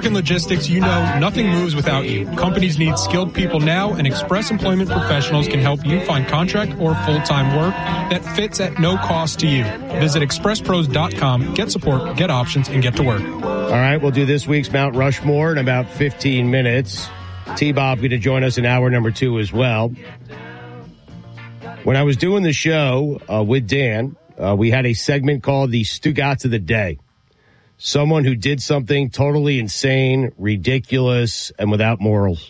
work in logistics, you know nothing moves without you. Companies need skilled people now, and Express Employment Professionals can help you find contract or full-time work that fits at no cost to you. Visit expresspros.com, get support, get options, and get to work. All right, we'll do this week's Mount Rushmore in about 15 minutes. T-Bob going to join us in hour number 2 as well. When I was doing the show with Dan, we had a segment called the Stugats of the Day. Someone who did something totally insane, ridiculous, and without morals.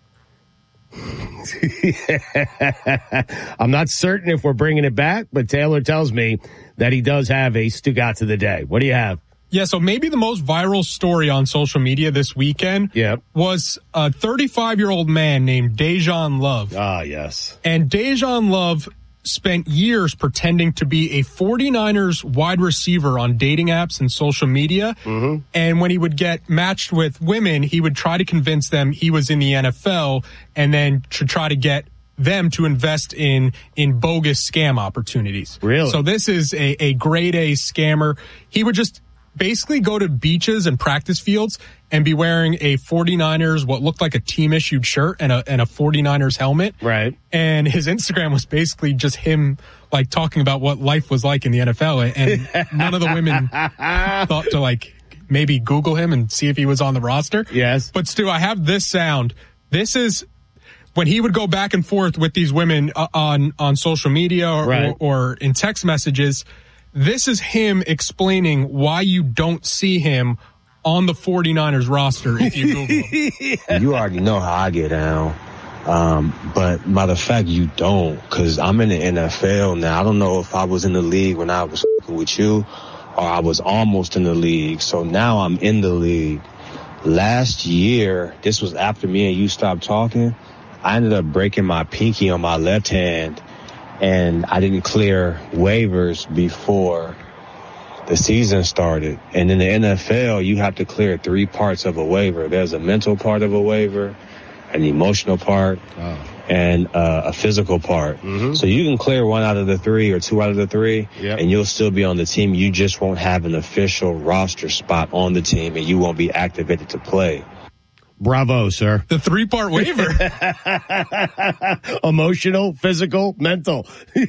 I'm not certain if we're bringing it back, but Taylor tells me that he does have a Stugats of the Day. What do you have? Yeah, so maybe the most viral story on social media this weekend was a 35-year-old man named Dejan Love. Ah, yes. And Dejan Love spent years pretending to be a 49ers wide receiver on dating apps and social media. Mm-hmm. And when he would get matched with women, he would try to convince them he was in the NFL and then to try to get them to invest in bogus scam opportunities. Really? So this is a grade A scammer. He would just basically go to beaches and practice fields and be wearing a 49ers, what looked like a team-issued shirt and a 49ers helmet. Right. And his Instagram was basically just him, like, talking about what life was like in the NFL. And none of the women thought to, like, maybe Google him and see if he was on the roster. Yes. But, Stu, I have this sound. This is when he would go back and forth with these women on social media or in text messages. This is him explaining why you don't see him on the 49ers roster if you Google him. You already know how I get down. But matter of fact, you don't, because I'm in the NFL now. I don't know if I was in the league when I was with you or I was almost in the league. So now I'm in the league. Last year, this was after me and you stopped talking, I ended up breaking my pinky on my left hand. And I didn't clear waivers before the season started. And in the NFL, you have to clear 3 parts of a waiver. There's a mental part of a waiver, an emotional part, and a physical part. Mm-hmm. So you can clear 1 out of the 3 or 2 out of the 3, and you'll still be on the team. You just won't have an official roster spot on the team, and you won't be activated to play. Bravo, sir. The 3-part waiver. Emotional, physical, mental.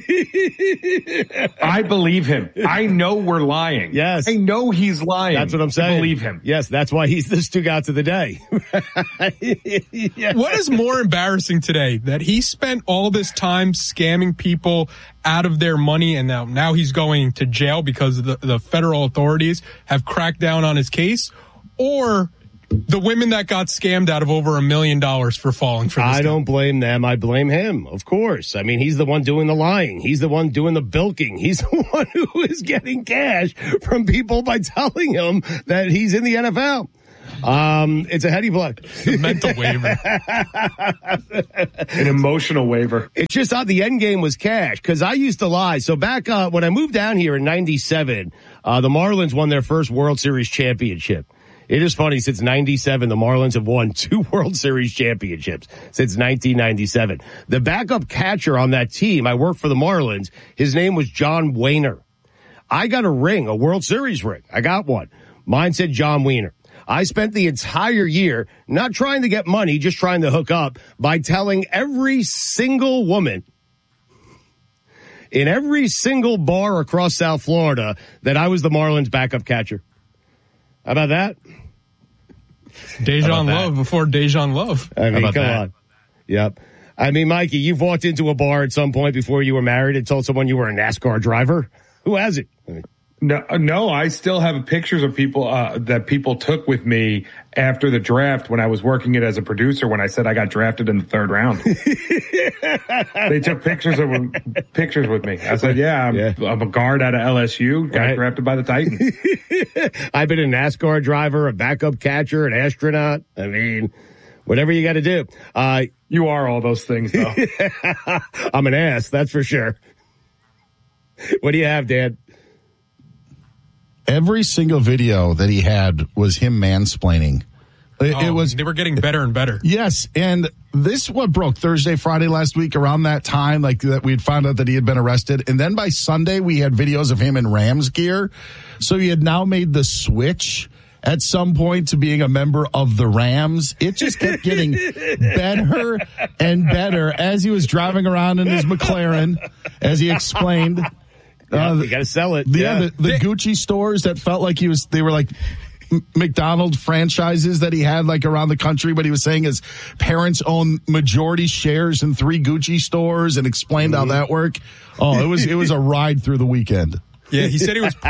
I believe him. I know we're lying. Yes. I know he's lying. That's what I'm saying. I believe him. Yes, that's why he's the Stugats of the Day. Yeah. What is more embarrassing today? That he spent all this time scamming people out of their money, and now he's going to jail because the federal authorities have cracked down on his case? Or the women that got scammed out of over $1 million for falling for this I don't blame them. I blame him, of course. I mean, he's the one doing the lying. He's the one doing the bilking. He's the one who is getting cash from people by telling him that he's in the NFL. It's a heady blow. A mental waiver. An emotional waiver. It's just how the end game was cash, because I used to lie. So back when I moved down here in 97, the Marlins won their first World Series championship. It is funny, since 97, the Marlins have won 2 World Series championships since 1997. The backup catcher on that team, I worked for the Marlins, his name was John Wehner. I got a ring, a World Series ring. I got one. Mine said John Wehner. I spent the entire year not trying to get money, just trying to hook up by telling every single woman in every single bar across South Florida that I was the Marlins backup catcher. How about that? Dejan Love before Dejan Love. I mean, come on. Yep. I mean, Mikey, you've walked into a bar at some point before you were married and told someone you were a NASCAR driver. Who has it? I mean, No, I still have pictures of people that people took with me after the draft when I was working it as a producer when I said I got drafted in the 3rd round. They took pictures with me. I said, I'm a guard out of LSU, got drafted by the Titans. I've been a NASCAR driver, a backup catcher, an astronaut. I mean, whatever you got to do. You are all those things, though. I'm an ass, that's for sure. What do you have, Dan? Every single video that he had was him mansplaining. It was. They were getting better and better. Yes, and this what broke Thursday, Friday last week around that time, like that we'd found out that he had been arrested, and then by Sunday we had videos of him in Rams gear. So he had now made the switch, at some point to being a member of the Rams. It just kept getting better and better as he was driving around in his McLaren, as he explained. You got to sell it. The Gucci stores that felt like they were like McDonald's franchises that he had like around the country, but he was saying his parents own majority shares in 3 Gucci stores and explained how that worked. Oh, it was a ride through the weekend. Yeah, he said he was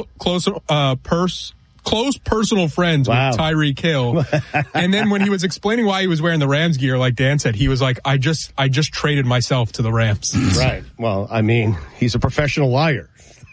close personal friends with Tyreek Hill. And then when he was explaining why he was wearing the Rams gear, like Dan said, he was like, I just traded myself to the Rams. Right. Well, I mean, he's a professional liar.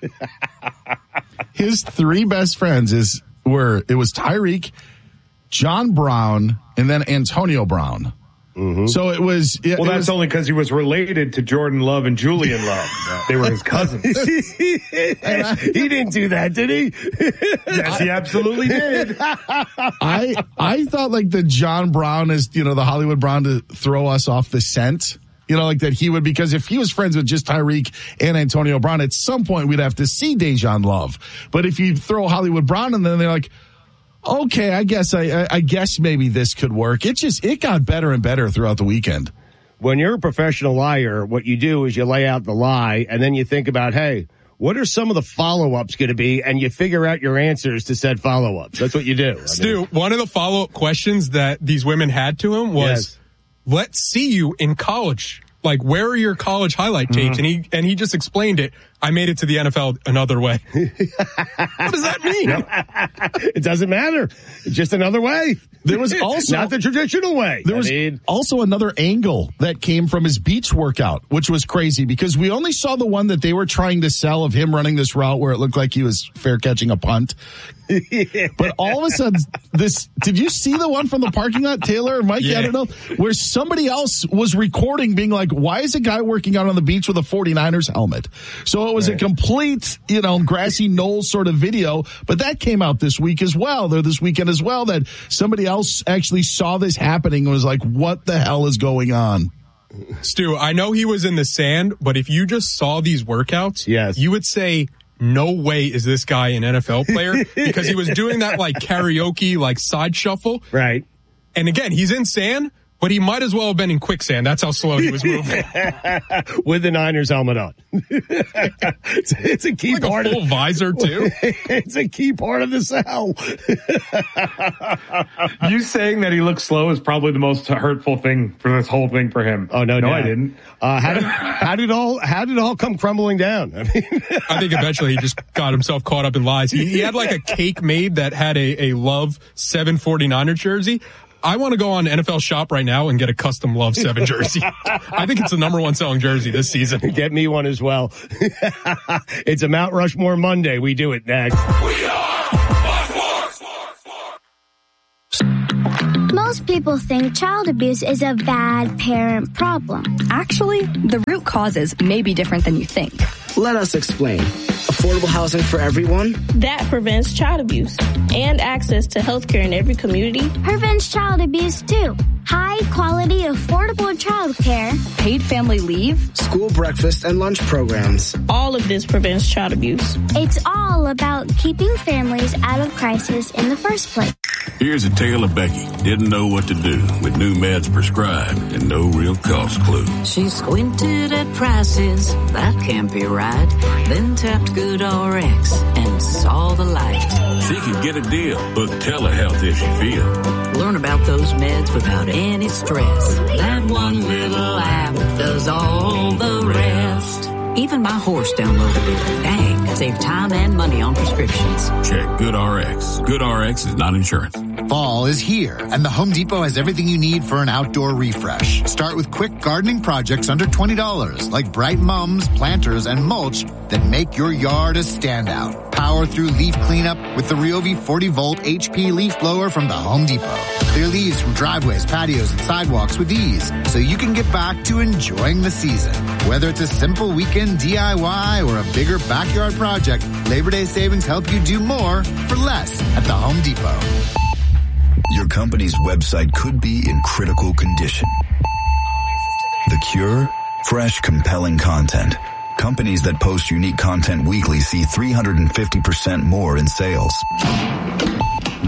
His 3 best friends was Tyreek, John Brown, and then Antonio Brown. Mm-hmm. So it was. That's only because he was related to Jordan Love and Julian Love. They were his cousins. He didn't do that, did he? Yes, he absolutely did. I thought like the John Brown is, the Hollywood Brown to throw us off the scent. Like that he would, because if he was friends with just Tyreek and Antonio Brown, at some point we'd have to see Dejan Love. But if you throw Hollywood Brown in there, they're like, okay, I guess maybe this could work. It got better and better throughout the weekend. When you're a professional liar, what you do is you lay out the lie and then you think about, hey, what are some of the follow-ups going to be? And you figure out your answers to said follow-ups. That's what you do. Stu, one of the follow-up questions that these women had to him was, let's see you in college. Like, where are your college highlight tapes? Mm-hmm. And he just explained it. I made it to the NFL another way. What does that mean? It doesn't matter. It's just another way. There was also not the traditional way. There was also another angle that came from his beach workout, which was crazy because we only saw the one that they were trying to sell of him running this route where it looked like he was fair catching a punt. But all of a sudden, did you see the one from the parking lot, Taylor and Mike? I don't know, where somebody else was recording being like, why is a guy working out on the beach with a 49ers helmet? So it was a complete, grassy knoll sort of video, but that came out this weekend as well, that somebody else actually saw this happening and was like, what the hell is going on? Stu, I know he was in the sand, but if you just saw these workouts, you would say, no way is this guy an NFL player, because he was doing that like karaoke, like side shuffle. Right. And again, he's in sand, but he might as well have been in quicksand. That's how slow he was moving. With the Niners helmet on. It's a key part. A full visor too. It's a key part of the sell. You saying that he looks slow is probably the most hurtful thing for this whole thing for him. Oh no, I didn't. How did it all come crumbling down? I think eventually he just got himself caught up in lies. He had like a cake made that had a Love 7 49er jersey. I want to go on NFL Shop right now and get a custom Love 7 jersey. I think it's the #1 selling jersey this season. Get me one as well. It's a Mount Rushmore Monday. We do it next. We are Most people think child abuse is a bad parent problem. Actually, the root causes may be different than you think. Let us explain. Affordable housing for everyone? That prevents child abuse and access to health care in every community. Prevents child abuse, too. High quality, affordable child care. Paid family leave. School breakfast and lunch programs. All of this prevents child abuse. It's all about keeping families out of crisis in the first place. Here's a tale of Becky. Didn't know what to do with new meds prescribed and no real cost clue. She squinted at prices. That can't be right. Then tapped GoodRx and saw the light. She could get a deal. Book telehealth if she feels. Learn about those meds without any stress. That one little app does all the rest. Even my horse downloaded it. Dang, save time and money on prescriptions. Check GoodRx. GoodRx is not insurance. Fall is here, and the Home Depot has everything you need for an outdoor refresh. Start with quick gardening projects under $20, like bright mums, planters, and mulch that make your yard a standout. Power through leaf cleanup with the Ryobi 40-volt HP leaf blower from the Home Depot. Clear leaves from driveways, patios, and sidewalks with ease, so you can get back to enjoying the season. Whether it's a simple weekend DIY or a bigger backyard project, Labor Day savings help you do more for less at the Home Depot. Your company's website could be in critical condition. The cure? Fresh, compelling content. Companies that post unique content weekly see 350% more in sales.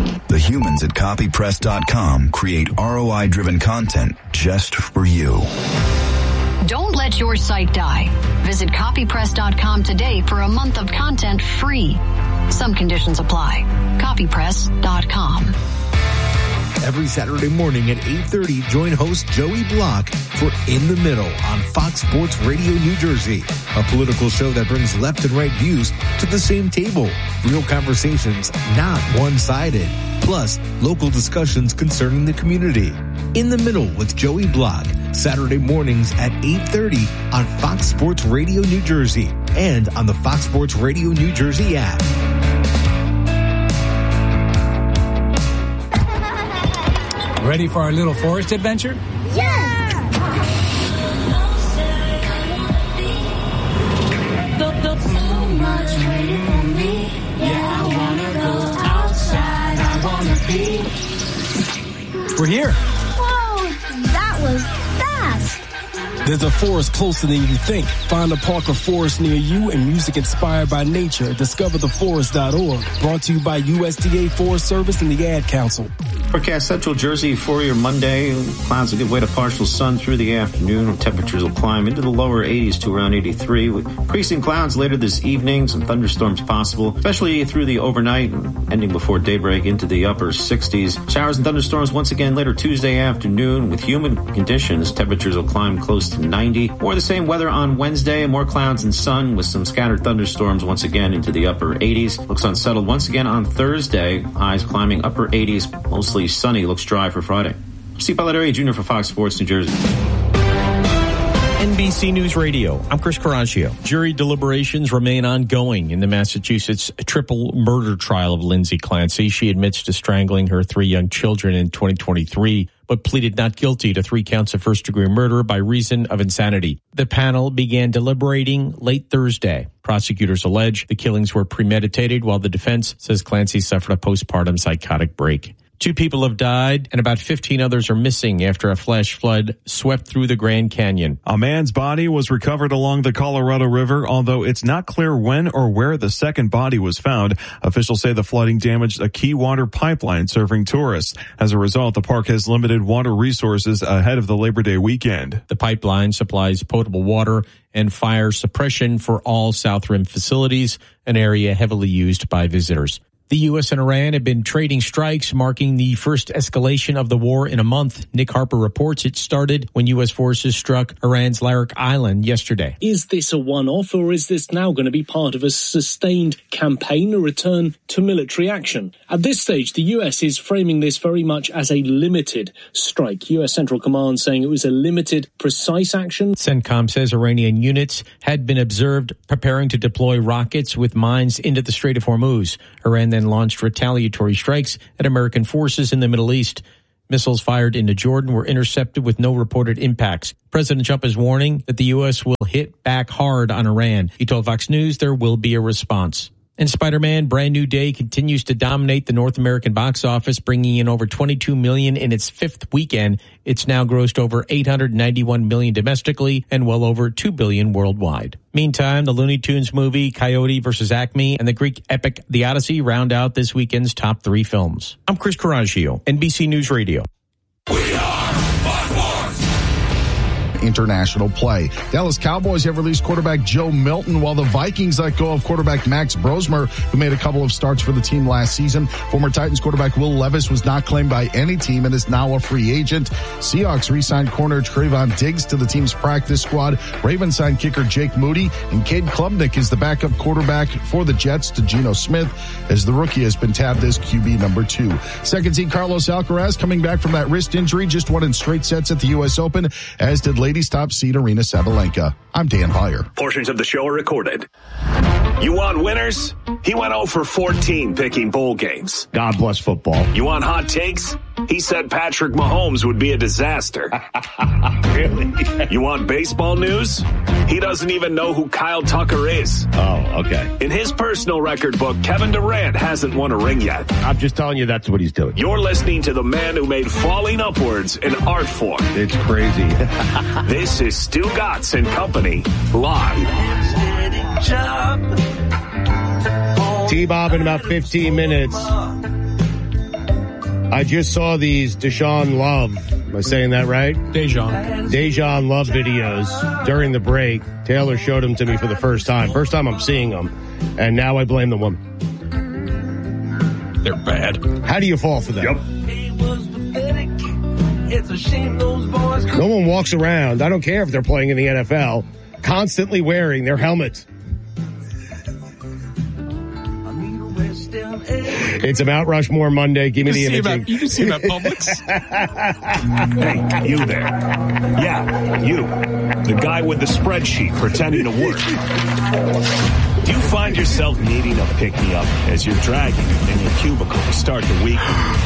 humans at copypress.com create ROI-driven content just for you. Don't let your site die. Visit copypress.com today for a month of content free. Some conditions apply. Copypress.com. Every Saturday morning at 8:30, join host Joey Block for In the Middle on Fox Sports Radio New Jersey, a political show that brings left and right views to the same table. Real conversations, not one-sided. Plus, local discussions concerning the community. In the Middle with Joey Block, Saturday mornings at 8:30 on Fox Sports Radio New Jersey and on the Fox Sports Radio New Jersey app. Ready for our little forest adventure? Yeah! So much waiting for me. Yeah, I wanna go outside. I wanna be. We're here. Whoa, that was fast. There's a forest closer than you think. Find a park or forest near you and music inspired by nature at discovertheforest.org. Brought to you by USDA Forest Service and the Ad Council. Forecast Central Jersey for your Monday. Clouds a good way to partial sun through the afternoon. Temperatures will climb into the lower 80s to around 83 with increasing clouds later this evening. Some thunderstorms possible, especially through the overnight and ending before daybreak into the upper 60s. Showers and thunderstorms once again later Tuesday afternoon with humid conditions. Temperatures will climb close to 90. More the same weather on Wednesday. More clouds and sun with some scattered thunderstorms once again into the upper 80s. Looks unsettled once again on Thursday. Highs climbing upper 80s, mostly sunny, looks dry for Friday. Steve Bellatieri Jr. for Fox Sports New Jersey. NBC News Radio. I'm Chris Caraccio. Jury deliberations remain ongoing in the Massachusetts triple murder trial of Lindsay Clancy. She admits to strangling her 3 young children in 2023, but pleaded not guilty to 3 counts of first-degree murder by reason of insanity. The panel began deliberating late Thursday. Prosecutors allege the killings were premeditated, while the defense says Clancy suffered a postpartum psychotic break. 2 people have died and about 15 others are missing after a flash flood swept through the Grand Canyon. A man's body was recovered along the Colorado River, although it's not clear when or where the second body was found. Officials say the flooding damaged a key water pipeline serving tourists. As a result, the park has limited water resources ahead of the Labor Day weekend. The pipeline supplies potable water and fire suppression for all South Rim facilities, an area heavily used by visitors. The U.S. and Iran have been trading strikes, marking the first escalation of the war in a month. Nick Harper reports it started when U.S. forces struck Iran's Larak Island yesterday. Is this a one-off, or is this now going to be part of a sustained campaign, a return to military action? At this stage, the U.S. is framing this very much as a limited strike. U.S. Central Command saying it was a limited, precise action. CENTCOM says Iranian units had been observed preparing to deploy rockets with mines into the Strait of Hormuz. Iran then launched retaliatory strikes at American forces in the Middle East. Missiles fired into Jordan were intercepted with no reported impacts. President Trump is warning that the U.S. will hit back hard on Iran. He told Fox News there will be a response. And Spider-Man Brand New Day continues to dominate the North American box office, bringing in over $22 million in its 5th weekend. It's now grossed over $891 million domestically and well over $2 billion worldwide. Meantime, the Looney Tunes movie Coyote vs. Acme and the Greek epic The Odyssey round out this weekend's top 3 films. I'm Chris Caraccio, NBC News Radio. International play. Dallas Cowboys have released quarterback Joe Milton, while the Vikings let go of quarterback Max Brosmer, who made a couple of starts for the team last season. Former Titans quarterback Will Levis was not claimed by any team and is now a free agent. Seahawks re-signed corner Trayvon Diggs to the team's practice squad. Ravens signed kicker Jake Moody, and Cade Klubnik is the backup quarterback for the Jets to Geno Smith, as the rookie has been tabbed as QB number 2. Second seed Carlos Alcaraz coming back from that wrist injury, just won in straight sets at the U.S. Open, as did ladies top seed Arena Sabalenka. I'm Dan Beyer. Portions of the show are recorded. You want winners? He went 0 for 14 picking bowl games. God bless football. You want hot takes? He said Patrick Mahomes would be a disaster. Really? You want baseball news? He doesn't even know who Kyle Tucker is. Oh, okay. In his personal record book, Kevin Durant hasn't won a ring yet. I'm just telling you that's what he's doing. You're listening to the man who made falling upwards an art form. It's crazy. This is Stu Gatz and Company, live. T-Bob in about 15 minutes. I just saw these Deshaun Love, am I saying that right? Dejan Love videos during the break. Taylor showed them to me for the first time. First time I'm seeing them. And now I blame the woman. They're bad. How do you fall for that? Yep. No one walks around, I don't care if they're playing in the NFL, constantly wearing their helmet. It's a Mount Rushmore Monday. Give me the imaging. You can see him at Publix. Hey, you there. Yeah, you. The guy with the spreadsheet pretending to work. Do you find yourself needing a pick-me-up as you're dragging in your cubicle to start the week?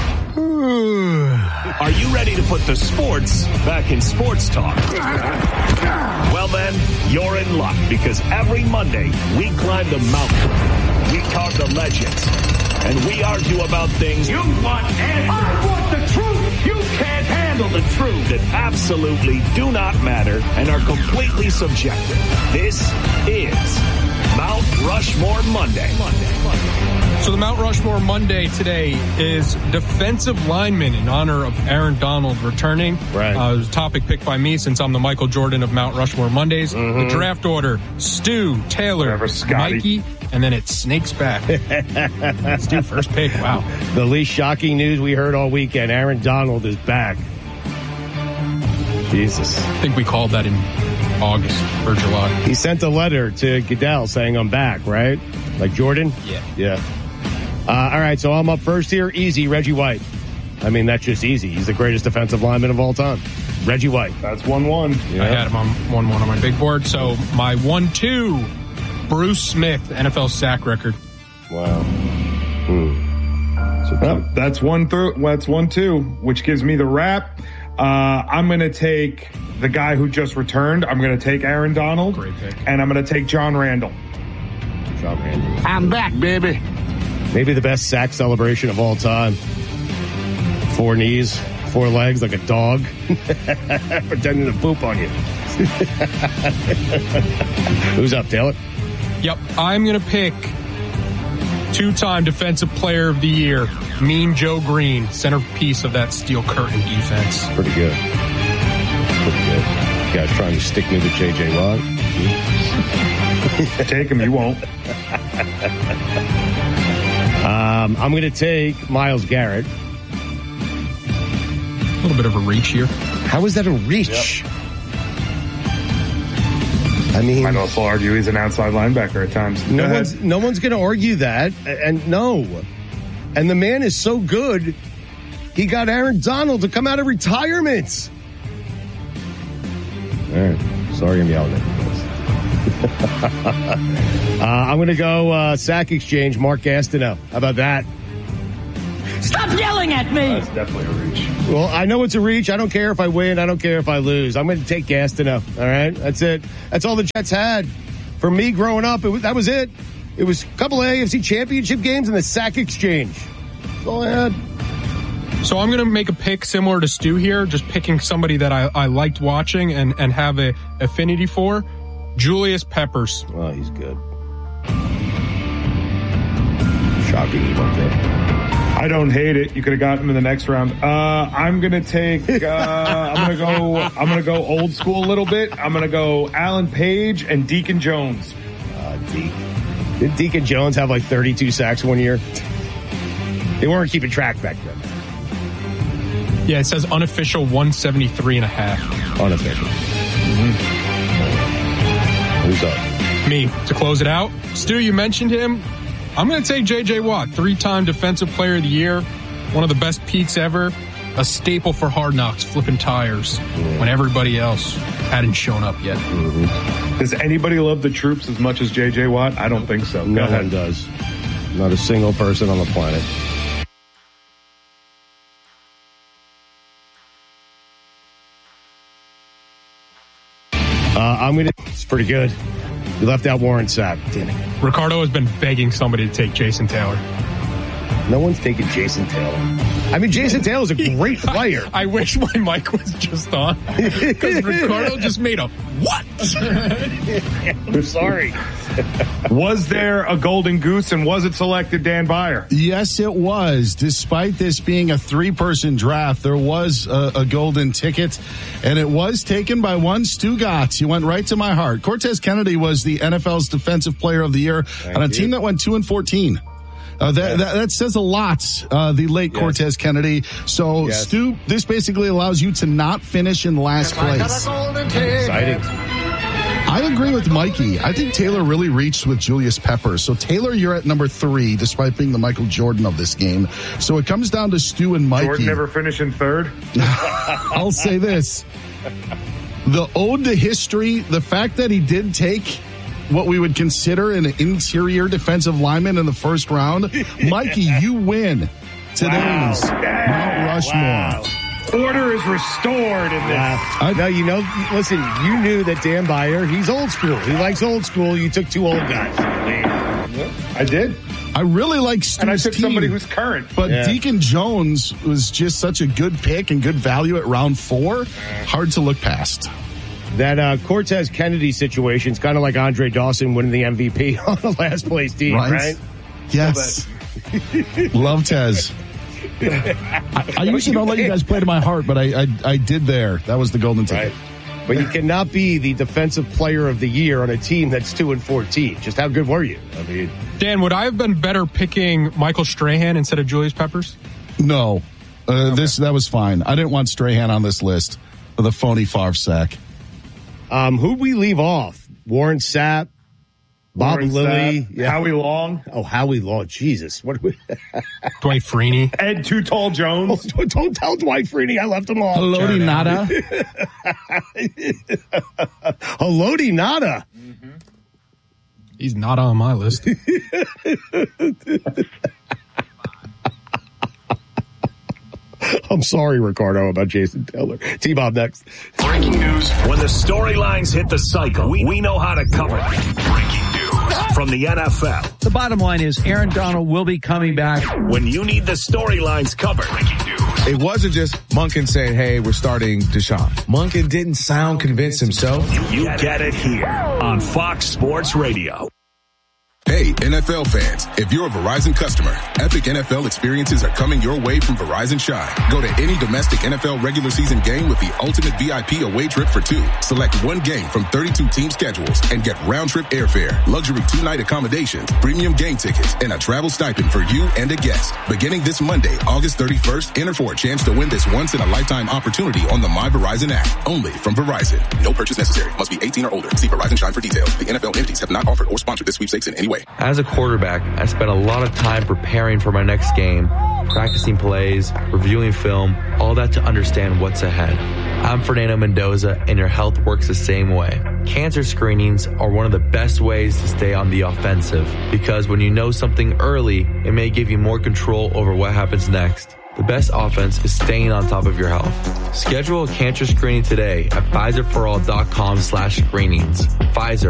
Are you ready to put the sports back in sports talk? Well then, you're in luck because every Monday we climb the mountain, we talk the legends, and we argue about things you want answers. I want the truth. You can't handle the truth that absolutely do not matter and are completely subjective. This is Mount Rushmore Monday. So the Mount Rushmore Monday today is defensive lineman in honor of Aaron Donald returning. Right. It was a topic picked by me since I'm the Michael Jordan of Mount Rushmore Mondays. The draft order, Stu, Taylor, Mikey, and then it snakes back. Stu, first pick. Wow. The least shocking news we heard all weekend, Aaron Donald is back. Jesus. I think we called that in August or July. He sent a letter to Goodell saying I'm back, right? Like Jordan? Yeah. All right, so I'm up first here. Easy, Reggie White. I mean, that's just easy. He's the greatest defensive lineman of all time. Reggie White. That's 1-1. Yeah. I had him on 1-1 on my big board. So my 1-2, Bruce Smith, NFL sack record. Wow. So that's 1-2, which gives me the wrap. I'm going to take the guy who just returned. I'm going to take Aaron Donald. Great pick. And I'm going to take John Randall. John Randall. I'm back, baby. Maybe the best sack celebration of all time. 4 knees, 4 legs like a dog. Pretending to poop on you. Who's up, Taylor? Yep, I'm going to pick 2-time Defensive Player of the Year, Mean Joe Green, centerpiece of that steel curtain defense. Pretty good. You guys trying to stick me with J.J. Watt? Take him, you won't. I'm going to take Myles Garrett. A little bit of a reach here. How is that a reach? Yep. I mean, I'd also argue he's an outside linebacker at times. No one's going to argue that. And the man is so good, he got Aaron Donald to come out of retirement. All right. Sorry I'm yelling at you guys. I'm going to go sack exchange, Mark Gastineau. How about that? Stop yelling at me! That's definitely a reach. Well, I know it's a reach. I don't care if I win. I don't care if I lose. I'm going to take Gastineau. All right? That's it. That's all the Jets had. For me growing up, that was it. It was a couple of AFC championship games and the sack exchange. That's all I had. So I'm going to make a pick similar to Stu here, just picking somebody that I liked watching and have a affinity for. Julius Peppers. Oh, he's good. Shocking he went there. I don't hate it. You could have gotten him in the next round. I'm gonna take. I'm gonna go old school a little bit. I'm gonna go Alan Page and Deacon Jones. Did Deacon Jones have like 32 sacks one year? They weren't keeping track back then. Yeah, it says unofficial 173.5. Unofficial. Who's up? Me to close it out. Stu, you mentioned him. I'm going to take J.J. Watt, 3-time Defensive Player of the Year, one of the best peaks ever, a staple for Hard Knocks, flipping tires when everybody else hadn't shown up yet. Does anybody love the troops as much as J.J. Watt? I don't think so. No one does. Not a single person on the planet. It's pretty good. You left out Warren Sapp. Damn it. Ricardo has been begging somebody to take Jason Taylor. No one's taking Jason Taylor. I mean, Jason Taylor's a great player. I wish my mic was just on. Because Ricardo just made a what? I'm sorry. Was there a golden goose, and was it selected Dan Byer? Yes, it was. Despite this being a 3-person draft, there was a golden ticket, and it was taken by one Stu Gatz. He went right to my heart. Cortez Kennedy was the NFL's Defensive Player of the Year on a team that went 2-14. That says a lot, the late Cortez Kennedy. So, Stu, this basically allows you to not finish in last place. Exciting. I agree with Mikey. I think Taylor really reached with Julius Peppers. So, Taylor, you're at number 3, despite being the Michael Jordan of this game. So, it comes down to Stu and Mikey. Jordan never finishing third? I'll say this. The ode to history, the fact that he did take what we would consider an interior defensive lineman in the first round. Mikey, you win today's Mount Rushmore. Wow. Order is restored in this. No, listen, you knew that Dan Byer, he's old school. He likes old school. You took 2 old guys. I did. I really like Stu's and I took team, somebody who's current. But Deacon Jones was just such a good pick and good value at round 4. Hard to look past. That Cortez Kennedy situation is kind of like Andre Dawson winning the MVP on the last place team, right? Yes. Love Tez. I usually don't let you guys play to my heart, but I did there. That was the golden ticket. Right. But you cannot be the Defensive Player of the Year on a team that's 2-14. Just how good were you? I mean, Dan, would I have been better picking Michael Strahan instead of Julius Peppers? No. That was fine. I didn't want Strahan on this list for the phony Favre sack. Who'd we leave off? Warren Sapp, Bob Lilly, Howie Long. Oh, Howie Long. Jesus. What? Dwight Freeney. Ed Too Tall Jones. Oh, don't tell Dwight Freeney I left him off. Haloti Nada. Haloti Nada. Mm-hmm. He's not on my list. I'm sorry, Ricardo, about Jason Taylor. T-Bob next. Breaking news. When the storylines hit the cycle, we know how to cover it. Breaking news from the NFL. The bottom line is Aaron Donald will be coming back. When you need the storylines covered. Breaking news. It wasn't just Monken saying, hey, we're starting Deshaun. Monken didn't sound convinced himself. You get it here on Fox Sports Radio. Hey, NFL fans, if you're a Verizon customer, epic NFL experiences are coming your way from Verizon Shine. Go to any domestic NFL regular season game with the ultimate VIP away trip for 2. Select one game from 32 team schedules and get round-trip airfare, luxury 2-night accommodations, premium game tickets, and a travel stipend for you and a guest. Beginning this Monday, August 31st, enter for a chance to win this once-in-a-lifetime opportunity on the My Verizon app. Only from Verizon. No purchase necessary. Must be 18 or older. See Verizon Shine for details. The NFL entities have not offered or sponsored this sweepstakes in any way. As a quarterback, I spent a lot of time preparing for my next game, practicing plays, reviewing film, all that to understand what's ahead. I'm Fernando Mendoza, and your health works the same way. Cancer screenings are one of the best ways to stay on the offensive, because when you know something early, it may give you more control over what happens next. The best offense is staying on top of your health. Schedule a cancer screening today at PfizerForAll.com/screenings. Pfizer.